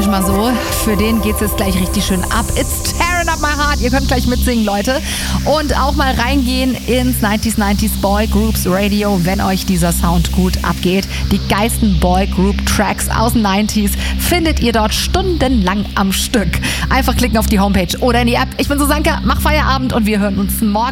mal so. Für den geht's jetzt gleich richtig schön ab. It's tearing up my heart. Ihr könnt gleich mitsingen, Leute. Und auch mal reingehen ins 90s Boy Groups Radio, wenn euch dieser Sound gut abgeht. Die geilsten Boy Group Tracks aus den 90s findet ihr dort stundenlang am Stück. Einfach klicken auf die Homepage oder in die App. Ich bin Susanka, mach Feierabend und wir hören uns morgen.